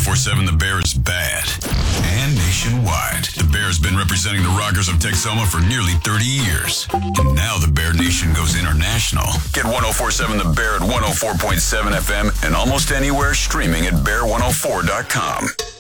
1047 The Bear is bad. And nationwide. The Bear has been representing the Rockers of Texoma for nearly 30 years. And now the Bear Nation goes international. Get 1047 The Bear at 104.7 FM and almost anywhere streaming at bear104.com.